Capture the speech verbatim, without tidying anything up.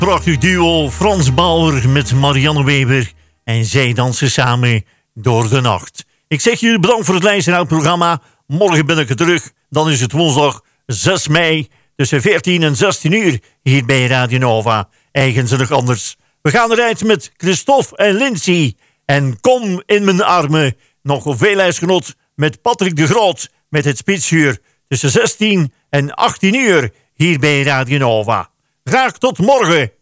prachtig duo Frans Bauer met Marianne Weber. En zij dansen samen door de nacht. Ik zeg jullie bedankt voor het luisteren naar het programma. Morgen ben ik er terug. Dan is het woensdag zes mei tussen veertien en zestien uur hier bij Radio Nova. Eigenzinnig anders. We gaan eruit met Christophe en Lindsay. En Kom in mijn armen. Nog veel huisgenot met Patrick de Groot. Met het Spitsuur tussen zestien en achttien uur hier bij Radio Nova. Graag tot morgen.